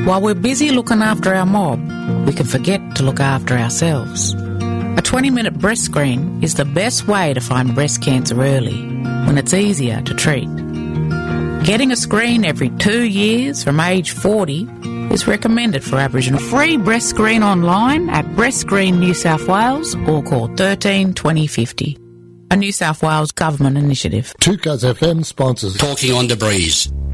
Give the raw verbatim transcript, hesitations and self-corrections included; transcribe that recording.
While we're busy looking after our mob, we can forget to look after ourselves. A twenty-minute breast screen is the best way to find breast cancer early, when it's easier to treat. Getting a screen every two years from age forty is recommended for Aboriginal. Free breast screen online at Breast Screen New South Wales or call thirteen twenty fifty. A New South Wales government initiative. two Cuz F M sponsors Talking on the Breeze.